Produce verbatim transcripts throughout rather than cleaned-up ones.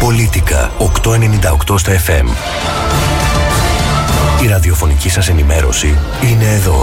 Πολίτικα οκτακόσια ενενήντα οκτώ στα εφ εμ. Η ραδιοφωνική σας ενημέρωση είναι εδώ.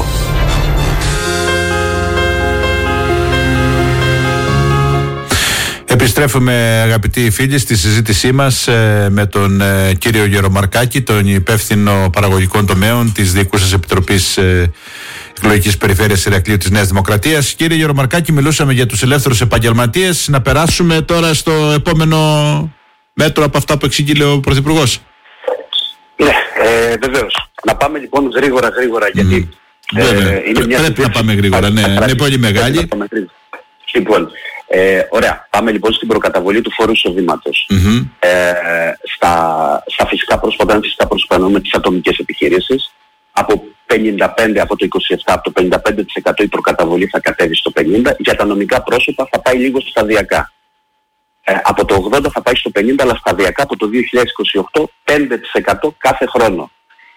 Επιστρέφουμε, αγαπητοί φίλοι, στη συζήτησή μας ε, με τον ε, κύριο Γερομαρκάκη, τον υπεύθυνο παραγωγικών τομέων της Διοικούσας Επιτροπής ε, Εκλογικής Περιφέρειας Ηρακλείου της Νέας Δημοκρατίας. Κύριε Γερομαρκάκη, μιλούσαμε για τους ελεύθερους επαγγελματίες. Να περάσουμε τώρα στο επόμενο μέτρο από αυτά που εξήγηλε ο Πρωθυπουργός. Ναι, ε, βεβαίως. Να πάμε λοιπόν γρήγορα γρήγορα, γιατί mm. ε, είναι μια πρέπει να πάμε γρήγορα, ναι, είναι πολύ μεγάλη. Λοιπόν, ε, ωραία. Πάμε λοιπόν στην προκαταβολή του φόρου εισοδήματος. Mm-hmm. Ε, στα, στα φυσικά πρόσωπα, αν φυσικά πρόσωπα εννοούμε τις ατομικές επιχειρήσεις, από πενήντα πέντε, από το είκοσι επτά, από το πενήντα πέντε τοις εκατό η προκαταβολή θα κατέβει στο πενήντα τοις εκατό. Για τα νομικά πρόσωπα θα πάει λίγο σταδιακά. Ε, από το ογδόντα θα πάει στο πενήντα τοις εκατό, αλλά σταδιακά από το δύο χιλιάδες είκοσι οκτώ πέντε τοις εκατό κάθε χρόνο.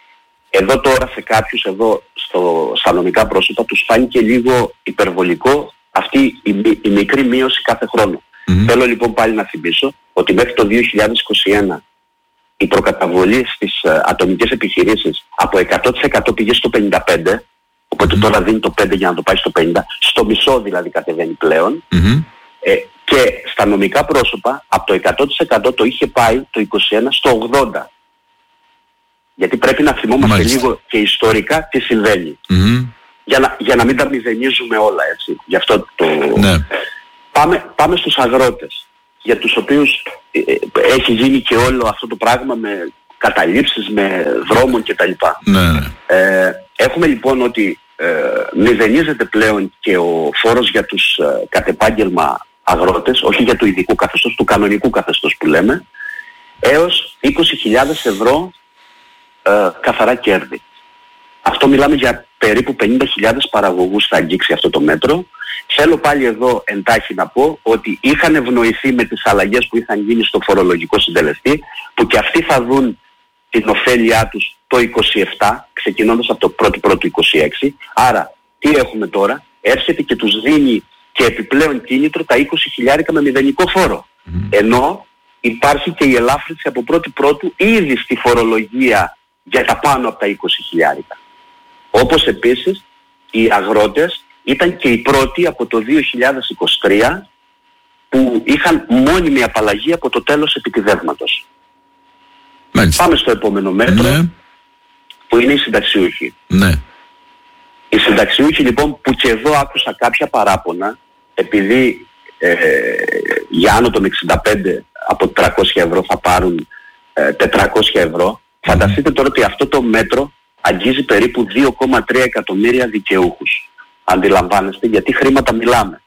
Εδώ τώρα σε κάποιους εδώ στο, στα νομικά πρόσωπα τους φάνηκε λίγο υπερβολικό αυτή η, η μικρή μείωση κάθε χρόνο. Mm-hmm. Θέλω λοιπόν πάλι να θυμίσω ότι μέχρι το δύο χιλιάδες είκοσι ένα η προκαταβολή στις uh, ατομικές επιχειρήσεις από εκατό τοις εκατό πήγε στο πενήντα πέντε τοις εκατό, οπότε mm-hmm. τώρα δίνει το πέντε τοις εκατό για να το πάει στο πενήντα τοις εκατό, στο μισό δηλαδή κατεβαίνει πλέον. Mm-hmm. Ε, και στα νομικά πρόσωπα από το εκατό τοις εκατό το είχε πάει το είκοσι ένα στο ογδόντα τοις εκατό. Γιατί πρέπει να θυμόμαστε Μάλιστα. λίγο και ιστορικά τι συμβαίνει. Mm-hmm. Για, να, για να μην τα μηδενίζουμε όλα, έτσι. Γι' αυτό το... Ναι. Πάμε, πάμε στους αγρότες, για τους οποίους ε, έχει γίνει και όλο αυτό το πράγμα με καταλήψεις, με δρόμων κτλ. Ναι. Ε, έχουμε λοιπόν ότι ε, μηδενίζεται πλέον και ο φόρος για τους ε, κατ' επάγγελμα αγρότες, όχι για το ειδικού καθεστώς, του κανονικού καθεστώς που λέμε, έως είκοσι χιλιάδες ευρώ ε, καθαρά κέρδη. Αυτό μιλάμε για περίπου πενήντα χιλιάδες παραγωγούς θα αγγίξει αυτό το μέτρο. Θέλω πάλι εδώ εντάχει να πω ότι είχαν ευνοηθεί με τις αλλαγές που είχαν γίνει στο φορολογικό συντελεστή, που και αυτοί θα δουν την ωφέλειά τους το είκοσι επτά, ξεκινώντας από το πρώτο πρώτο είκοσι έξι. Άρα, τι έχουμε τώρα? Έρχεται και τους δίνει και επιπλέον κίνητρο τα είκοσι χιλιάρικα με μηδενικό φόρο. Mm. Ενώ υπάρχει και η ελάφρυνση από πρώτη πρώτου ήδη στη φορολογία για τα πάνω από τα είκοσι χιλιάρικα. Όπως επίσης οι αγρότες ήταν και οι πρώτοι από το δύο χιλιάδες είκοσι τρία που είχαν μόνιμη απαλλαγή από το τέλος επιτιδεύματος. Μάλιστα. Πάμε στο επόμενο μέτρο, ναι. που είναι οι συνταξιούχοι. Ναι. Οι συνταξιούχοι λοιπόν, που και εδώ άκουσα κάποια παράπονα, επειδή ε, για άνω των εξήντα πέντε από τριακόσια ευρώ θα πάρουν ε, τετρακόσια ευρώ, mm. φανταστείτε τώρα ότι αυτό το μέτρο αγγίζει περίπου δύο κόμμα τρία εκατομμύρια δικαιούχους. Αντιλαμβάνεστε γιατί χρήματα μιλάμε.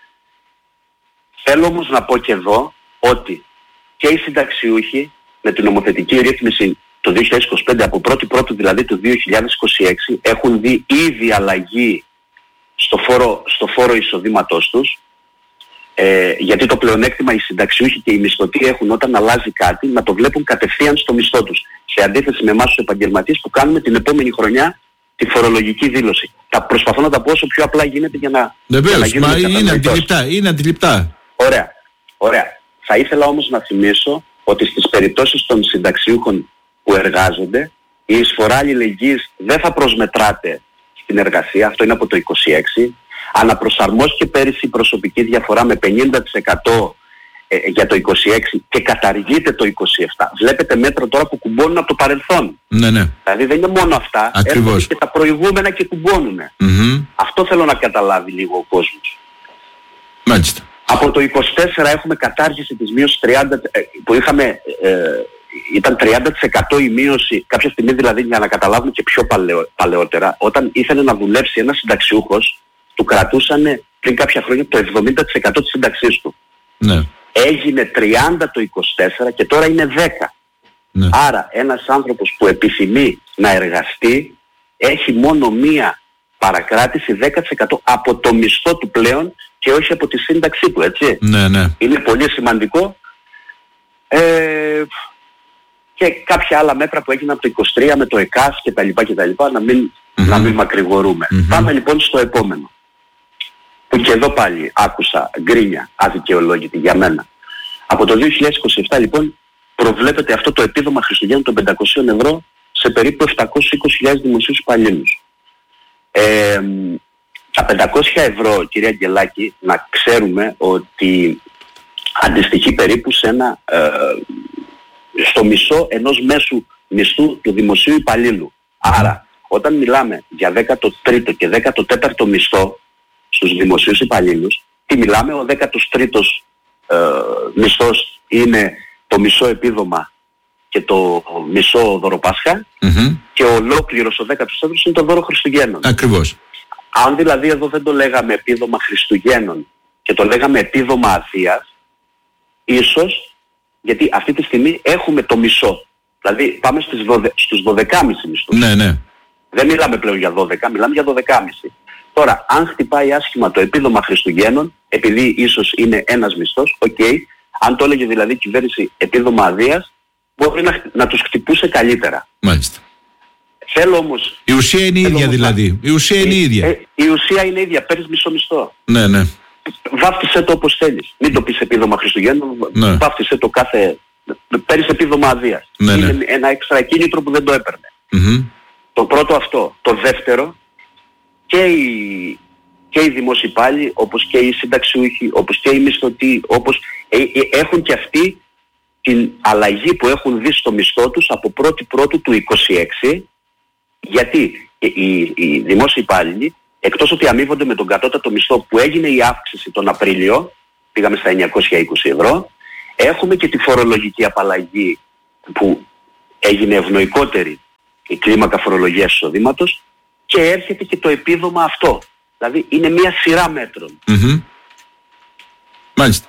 Θέλω όμως να πω και εδώ ότι και οι συνταξιούχοι με την νομοθετική ρύθμιση το δύο χιλιάδες είκοσι πέντε, από πρώτη πρώτη δηλαδή το δύο χιλιάδες είκοσι έξι, έχουν δει ήδη αλλαγή στο φόρο, στο φόρο εισοδήματός τους, ε, γιατί το πλεονέκτημα οι συνταξιούχοι και οι μισθωτοί έχουν όταν αλλάζει κάτι να το βλέπουν κατευθείαν στο μισθό τους, σε αντίθεση με εμάς τους επαγγελματίες που κάνουμε την επόμενη χρονιά τη φορολογική δήλωση. Θα προσπαθώ να τα πω όσο πιο απλά γίνεται για να, για να γίνουμε κατανοητός. Είναι αντιληπτά, είναι αντιληπτά. Ωραία, ωραία. Θα ήθελα όμως να θυμίσω ότι στις περιπτώσεις των συνταξιούχων που εργάζονται, η εισφορά αλληλεγγύης δεν θα προσμετράται στην εργασία, αυτό είναι από το είκοσι έξι. Αναπροσαρμόστηκε πέρυσι η προσωπική διαφορά με πενήντα τοις εκατό ε, για το είκοσι έξι και καταργείται το είκοσι επτά. Βλέπετε μέτρα τώρα που κουμπώνουν από το παρελθόν. Ναι, ναι. Δηλαδή δεν είναι μόνο αυτά, έρχονται και τα προηγούμενα και κουμπώνουν. Mm-hmm. Αυτό θέλω να καταλάβει λίγο ο κόσμος. Μάλιστα. Από το είκοσι τέσσερα έχουμε κατάργηση της μείωσης τριάντα τοις εκατό που είχαμε, ε, ήταν τριάντα τοις εκατό η μείωση, κάποια στιγμή δηλαδή για να καταλάβουμε και πιο παλαιό, παλαιότερα, όταν ήθελε να δουλέψει ένας συνταξιούχος, του κρατούσαν πριν κάποια χρόνια το εβδομήντα τοις εκατό της σύνταξής του. Ναι. Έγινε τριάντα το είκοσι τέσσερα και τώρα είναι δέκα. Ναι. Άρα ένας άνθρωπος που επιθυμεί να εργαστεί έχει μόνο μία παρακράτηση δέκα τοις εκατό από το μισθό του πλέον και όχι από τη σύνταξή του, έτσι. Ναι, ναι. Είναι πολύ σημαντικό. Ε, και κάποια άλλα μέτρα που έγιναν από το είκοσι τρία με το ΕΚΑΣ και τα λοιπά και τα λοιπά, να μην, mm-hmm. να μην μακρηγορούμε. Mm-hmm. Πάμε λοιπόν στο επόμενο. Που και εδώ πάλι άκουσα γκρίνια αδικαιολόγητη για μένα. Από το δύο χιλιάδες είκοσι επτά λοιπόν προβλέπεται αυτό το επίδομα Χριστουγέννων των πεντακόσια ευρώ σε περίπου επτακόσιες είκοσι χιλιάδες δημοσίους υπαλλήλους. Ε, τα πεντακόσια ευρώ, κυρία Αγγελάκη, να ξέρουμε ότι αντιστοιχεί περίπου σε ένα, ε, στο μισό ενός μέσου μισθού του δημοσίου υπαλλήλου. Άρα, όταν μιλάμε για δέκατο τρίτο και δέκατο τέταρτο μισθό στους δημοσίους υπαλλήλους, τι μιλάμε, ο δέκατος τρίτος ε, μισθός είναι το μισό επίδομα και το μισό δωροπάσχα, mm-hmm. και ο ολόκληρος ο δέκατος τέταρτος είναι το δώρο Χριστουγέννων. Ακριβώς. Αν δηλαδή εδώ δεν το λέγαμε επίδομα Χριστουγέννων και το λέγαμε επίδομα αδείας, ίσως, γιατί αυτή τη στιγμή έχουμε το μισό. Δηλαδή πάμε στις δωδε... στους δώδεκα κόμμα πέντε μισθούς. Ναι, ναι. Δεν μιλάμε πλέον για δώδεκα, μιλάμε για δώδεκα κόμμα πέντε. Τώρα, αν χτυπάει άσχημα το επίδομα Χριστουγέννων, επειδή ίσως είναι ένας μισθός, οκ, okay, αν το έλεγε δηλαδή η κυβέρνηση επίδομα αδείας, μπορεί να, να τους χτυπούσε καλύτερα. Μάλιστα. Θέλω όμως... Η ουσία είναι η ίδια δηλαδή. Η ουσία είναι η ίδια. Ε, η ουσία είναι η ίδια. Παίρνεις μισό μισθό. Ναι, ναι. Βάφτισε το όπως θέλεις. Μην το πεις επίδομα Χριστουγέννων, ναι. Βάφτισε το κάθε... Παίρνεις επίδομα αδείας. Ναι, ναι. Είναι ένα έξτρα κίνητρο που δεν το έπαιρνε. Mm-hmm. Το πρώτο αυτό. Το δεύτερο, και οι, και οι δημόσιοι υπάλληλοι, όπως και οι συνταξιούχοι, όπως και οι μισθωτοί, όπως ε, ε, έχουν και αυτοί την αλλαγή που έχουν δει στο μισθό τους από πρώτη πρώτου του είκοσι έξι, γιατί οι, οι δημόσιοι υπάλληλοι, εκτός ότι αμείβονται με τον κατώτατο μισθό που έγινε η αύξηση τον Απρίλιο, πήγαμε στα εννιακόσια είκοσι ευρώ, έχουμε και τη φορολογική απαλλαγή που έγινε ευνοϊκότερη η κλίμακα φορολογίας εισοδήματος, και έρχεται και το επίδομα αυτό. Δηλαδή είναι μια σειρά μέτρων. Mm-hmm. Μάλιστα.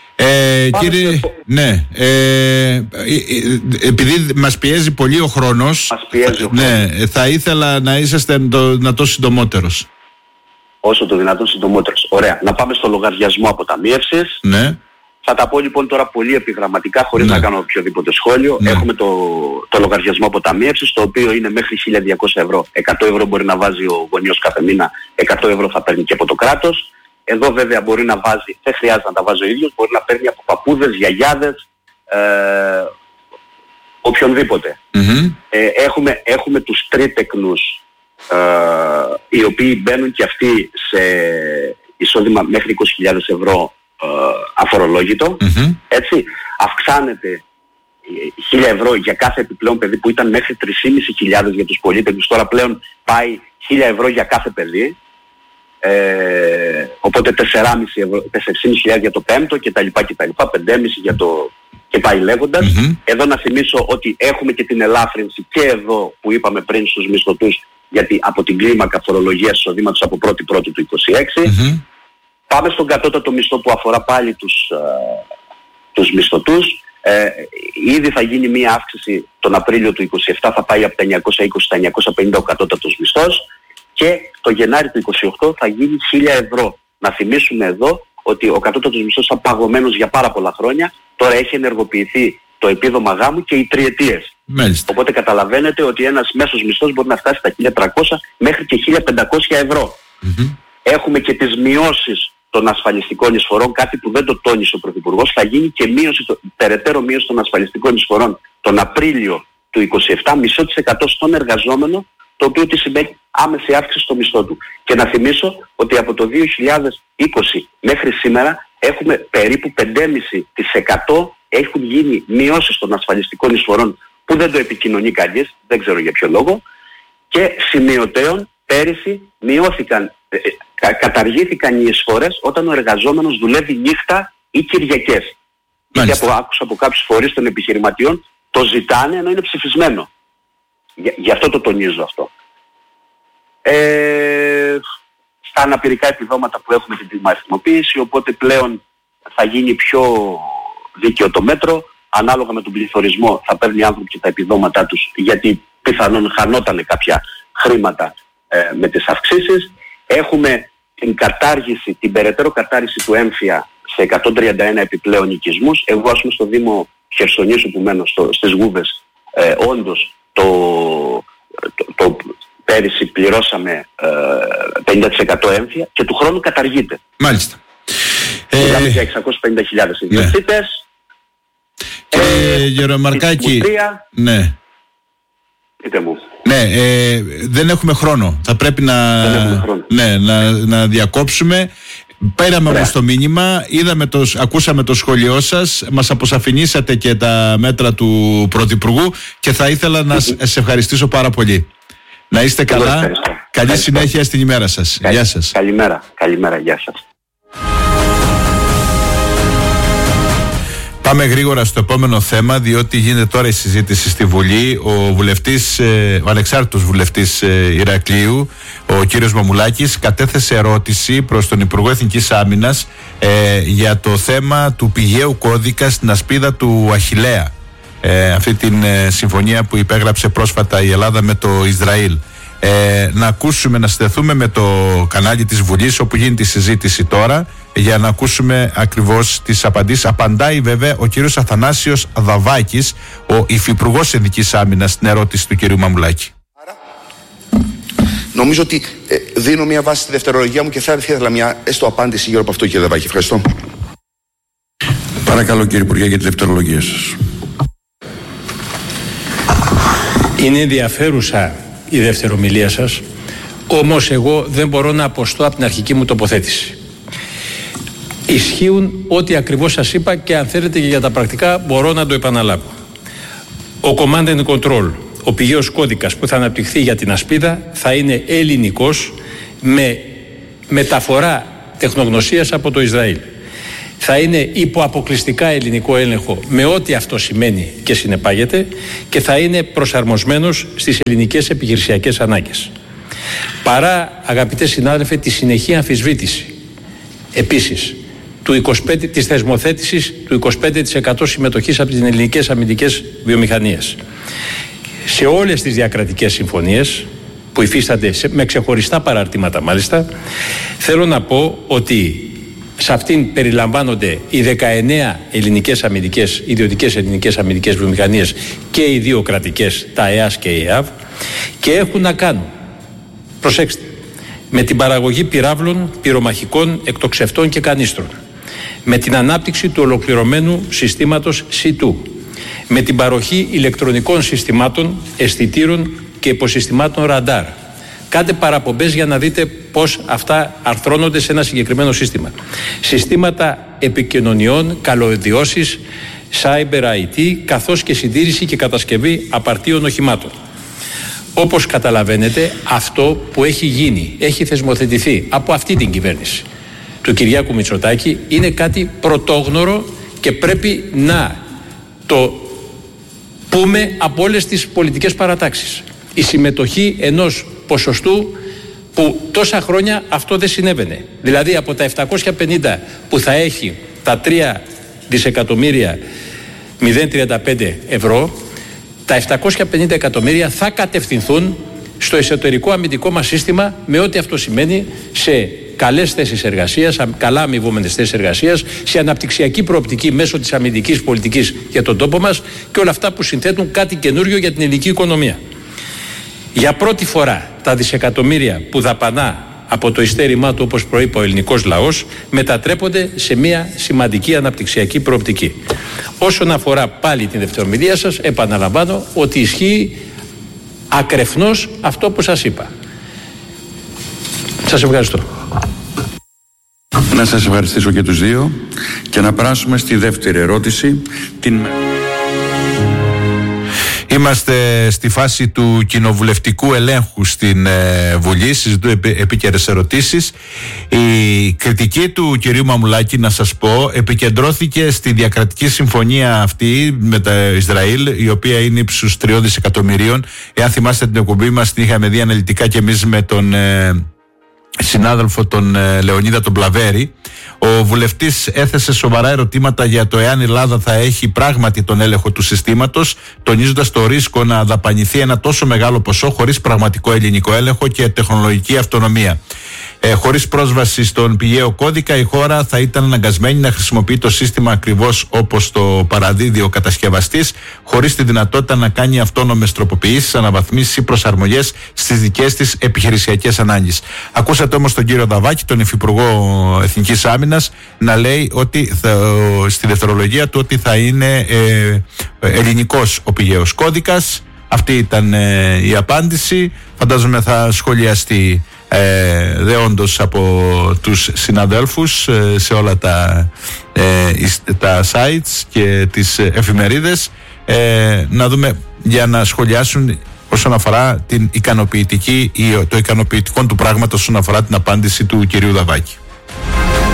Ε, κύριε, στο... ναι, ε, ε, επειδή μας πιέζει πολύ ο χρόνος, μας πιέζει ο ναι, χρόνος. Θα ήθελα να είσαστε το δυνατόν συντομότερος. Όσο το δυνατόν συντομότερος. Ωραία. Να πάμε στο λογαριασμό αποταμίευσης. Ναι. Θα τα πω λοιπόν τώρα πολύ επιγραμματικά, χωρίς ναι. να κάνω οποιοδήποτε σχόλιο. Ναι. Έχουμε το, το λογαριασμό αποταμίευσης, το οποίο είναι μέχρι χίλια διακόσια ευρώ. εκατό ευρώ μπορεί να βάζει ο γονιός κάθε μήνα, εκατό ευρώ θα παίρνει και από το κράτος. Εδώ βέβαια μπορεί να βάζει, δεν χρειάζεται να τα βάζει ο ίδιος, μπορεί να παίρνει από παππούδες, γιαγιάδες, ε, οποιονδήποτε. Mm-hmm. Ε, έχουμε, έχουμε τους τρίτεκνους, ε, οι οποίοι μπαίνουν και αυτοί σε εισόδημα μέχρι είκοσι χιλιάδες ευρώ ε, αφορολόγητο. Mm-hmm. Έτσι, αυξάνεται χίλια ευρώ για κάθε επιπλέον παιδί που ήταν μέχρι τρεις χιλιάδες πεντακόσιες για τους πολίτες, τώρα πλέον πάει χίλια ευρώ για κάθε παιδί. Ε, οπότε τέσσερις χιλιάδες πεντακόσια για το πέμπτο και τα λοιπά και τα λοιπά, πέντε κόμμα πέντε για το και πάει λέγοντας. Mm-hmm. Εδώ να θυμίσω ότι έχουμε και την ελάφρυνση και εδώ που είπαμε πριν στους μισθωτούς, γιατί από την κλίμακα φορολογίας εισοδήματος από πρώτη πρώτη του είκοσι έξι. Mm-hmm. Πάμε στον κατώτατο μισθό που αφορά πάλι τους, α, τους μισθωτούς. Ε, ήδη θα γίνει μία αύξηση τον Απρίλιο του είκοσι επτά, θα πάει από τα εννιακόσια είκοσι στα εννιακόσια πενήντα ο κατώτατος μισθός. Και το Γενάρη του είκοσι οκτώ θα γίνει χίλια ευρώ. Να θυμίσουμε εδώ ότι ο κατώτατος μισθός ήταν παγωμένος για πάρα πολλά χρόνια. Τώρα έχει ενεργοποιηθεί το επίδομα γάμου και οι τριετίες. Μάλιστα. Οπότε καταλαβαίνετε ότι ένας μέσος μισθός μπορεί να φτάσει στα χίλια τριακόσια μέχρι και χίλια πεντακόσια ευρώ. Mm-hmm. Έχουμε και τις μειώσεις των ασφαλιστικών εισφορών, κάτι που δεν το τόνισε ο Πρωθυπουργός. Θα γίνει και μείωση, περαιτέρω μείωση των ασφαλιστικών εισφορών τον Απρίλιο του είκοσι επτά, μισό της εκατό στον εργαζόμενο, το οποίο τι σημαίνει άμεση αύξηση στο μισθό του. Και να θυμίσω ότι από το δύο χιλιάδες είκοσι μέχρι σήμερα έχουμε περίπου πέντε κόμμα πέντε τοις εκατό έχουν γίνει μειώσεις των ασφαλιστικών εισφορών που δεν το επικοινωνεί κανείς, δεν ξέρω για ποιο λόγο, και σημειωτέων πέρυσι μειώθηκαν, ε, κα, καταργήθηκαν οι εισφορές όταν ο εργαζόμενος δουλεύει νύχτα ή Κυριακές. Γιατί από, άκουσα από κάποιους φορείς των επιχειρηματιών το ζητάνε ενώ είναι ψηφισμένο. Για, γι' αυτό το τονίζω αυτό. Ε, στα αναπηρικά επιδόματα που έχουμε την τιμαριθμοποίηση, οπότε πλέον θα γίνει πιο δίκαιο το μέτρο, ανάλογα με τον πληθωρισμό θα παίρνει οι άνθρωποι και τα επιδόματά τους, γιατί πιθανόν χανότανε κάποια χρήματα ε, με τις αυξήσεις. Έχουμε την κατάργηση, την περαιτέρω κατάργηση του έμφυα σε εκατόν τριάντα ένα επιπλέον οικισμούς. Εγώ ας πούμε στο Δήμο Χερσονήσου που μένω στο, στις Γούβες, ε, όντως το, το, το πέρυσι πληρώσαμε ε, πενήντα τοις εκατό έμφυα και του χρόνου καταργείται. Μάλιστα. Μιλάμε ε, για εξακόσιες πενήντα χιλιάδες ιδιοκτήτες. Και κύριε Γερομαρκάκη. Ναι. Πείτε μου. Ναι, ε, δεν έχουμε χρόνο. Θα πρέπει να, ναι, να, να διακόψουμε. Πέραμε όμως το μήνυμα, είδαμε το, ακούσαμε το σχόλιο σας, μας αποσαφηνίσατε και τα μέτρα του Πρωθυπουργού και θα ήθελα να σε ευχαριστήσω πάρα πολύ. Να είστε καλά. Ευχαριστώ. Καλή ευχαριστώ. Συνέχεια στην ημέρα σας. Καλη, γεια σας. Καλημέρα. Καλημέρα. Γεια σας. Πάμε γρήγορα στο επόμενο θέμα, διότι γίνεται τώρα η συζήτηση στη Βουλή. Ο βουλευτής, ο ανεξάρτητος βουλευτής Ηρακλείου, ο κύριος Μαμουλάκης, κατέθεσε ερώτηση προς τον Υπουργό Εθνικής Άμυνας ε, για το θέμα του πηγαίου κώδικα στην ασπίδα του Αχιλλέα. Ε, αυτή την ε, συμφωνία που υπέγραψε πρόσφατα η Ελλάδα με το Ισραήλ. Ε, να ακούσουμε, να συνδεθούμε με το κανάλι της Βουλής όπου γίνεται η συζήτηση τώρα για να ακούσουμε ακριβώς τις απαντήσεις. Απαντάει βέβαια ο κύριος Αθανάσιος Δαβάκης, ο υφυπουργός Εθνικής Άμυνας, στην ερώτηση του κύριου Μαμουλάκη. Άρα, νομίζω ότι ε, δίνω μια βάση στη δευτερολογία μου και θα ήθελα μια έστω απάντηση γύρω από αυτό, κύριε Δαβάκη. Ευχαριστώ. Παρακαλώ, κύριε Υπουργέ, για τη δευτερολογία σας. Είναι ενδιαφέρουσα η δευτερομιλία σας, όμως εγώ δεν μπορώ να αποστώ από την αρχική μου τοποθέτηση. Ισχύουν ό,τι ακριβώς σας είπα και αν θέλετε και για τα πρακτικά μπορώ να το επαναλάβω. Ο Command and Control, ο πηγαίος κώδικας που θα αναπτυχθεί για την ασπίδα θα είναι ελληνικός με μεταφορά τεχνογνωσίας από το Ισραήλ. Θα είναι υπό αποκλειστικά ελληνικό έλεγχο με ό,τι αυτό σημαίνει και συνεπάγεται και θα είναι προσαρμοσμένος στις ελληνικές επιχειρησιακές ανάγκες. Παρά, αγαπητέ συνάδελφε, τη συνεχή αμφισβήτηση επίσης του είκοσι πέντε, της θεσμοθέτησης του είκοσι πέντε τοις εκατό συμμετοχής από τις ελληνικές αμυντικές βιομηχανίες σε όλες τις διακρατικές συμφωνίες που υφίστανται σε, με ξεχωριστά παραρτήματα μάλιστα, θέλω να πω ότι σε αυτήν περιλαμβάνονται οι δεκαεννέα ελληνικές αμυντικές, ιδιωτικές ελληνικές αμυντικές βιομηχανίες και οι δύο κρατικές, τα ΕΑΣ και η ΕΑΒ, και έχουν να κάνουν, προσέξτε, με την παραγωγή πυράβλων, πυρομαχικών, εκτοξευτών και κανίστρων, με την ανάπτυξη του ολοκληρωμένου συστήματος σι δύο, με την παροχή ηλεκτρονικών συστημάτων, αισθητήρων και υποσυστημάτων ραντάρ. Κάντε παραπομπές για να δείτε πώς αυτά αρθρώνονται σε ένα συγκεκριμένο σύστημα. Συστήματα επικοινωνιών, καλωδιώσεις, cyber άι τι, καθώς και συντήρηση και κατασκευή απαρτίων οχημάτων. Όπως καταλαβαίνετε, αυτό που έχει γίνει, έχει θεσμοθετηθεί από αυτή την κυβέρνηση του Κυριάκου Μητσοτάκη, είναι κάτι πρωτόγνωρο και πρέπει να το πούμε από όλες τις πολιτικές παρατάξεις. Η συμμετοχή ενός ποσοστού που τόσα χρόνια αυτό δεν συνέβαινε. Δηλαδή από τα επτακόσια πενήντα που θα έχει τα τρία δισεκατομμύρια μηδέν τριάντα πέντε ευρώ, τα επτακόσια πενήντα εκατομμύρια θα κατευθυνθούν στο εσωτερικό αμυντικό μας σύστημα, με ό,τι αυτό σημαίνει σε καλές θέσεις εργασίας, καλά αμοιβόμενες θέσεις εργασίας, σε αναπτυξιακή προοπτική μέσω της αμυντικής πολιτικής για τον τόπο μας και όλα αυτά που συνθέτουν κάτι καινούριο για την ελληνική οικονομία. Για πρώτη φορά τα δισεκατομμύρια που δαπανά από το ειστέρημά του, όπως προείπα, ο ελληνικός λαός, μετατρέπονται σε μια σημαντική αναπτυξιακή προοπτική. Όσον αφορά πάλι την δευτερομιλία σας, επαναλαμβάνω ότι ισχύει ακρεφνώς αυτό που σας είπα. Σας ευχαριστώ. Να σας ευχαριστήσω και τους δύο και να περάσουμε στη δεύτερη ερώτηση. Την... Είμαστε στη φάση του κοινοβουλευτικού ελέγχου στην ε, Βουλή. Συζητούν επί, επίκαιρες ερωτήσεις. Η κριτική του κυρίου Μαμουλάκη, να σας πω, επικεντρώθηκε στη διακρατική συμφωνία αυτή με το Ισραήλ, η οποία είναι ύψους τριών δισεκατομμυρίων. Εάν θυμάστε την εκπομπή μας, την είχαμε δει αναλυτικά και εμείς με τον ε, συνάδελφο τον ε, Λεωνίδα τον Πλαβέρη. Ο βουλευτής έθεσε σοβαρά ερωτήματα για το εάν η Ελλάδα θα έχει πράγματι τον έλεγχο του συστήματος, τονίζοντας το ρίσκο να δαπανηθεί ένα τόσο μεγάλο ποσό χωρίς πραγματικό ελληνικό έλεγχο και τεχνολογική αυτονομία. Ε, χωρίς πρόσβαση στον πηγαίο κώδικα, η χώρα θα ήταν αναγκασμένη να χρησιμοποιεί το σύστημα ακριβώς όπως το παραδίδει ο κατασκευαστής, χωρίς τη δυνατότητα να κάνει αυτόνομες τροποποιήσεις, αναβαθμίσεις ή προσαρμογές στις δικές της επιχειρησιακές ανάγκες. Ακούσαμε Ακούσατε όμως τον κύριο Δαβάκη, τον Υφυπουργό Εθνικής Άμυνας, να λέει ότι θα, στη δευτερολογία του ότι θα είναι ε, ελληνικός ο πηγαίος κώδικας. Αυτή ήταν ε, η απάντηση. Φαντάζομαι θα σχολιαστεί ε, δεόντως από τους συναδέλφους ε, σε όλα τα, ε, τα sites και τις εφημερίδες, ε, να δούμε για να σχολιάσουν όσον αφορά την ικανοποιητική ή το ικανοποιητικό του πράγματος όσον αφορά την απάντηση του κυρίου Δαβάκη.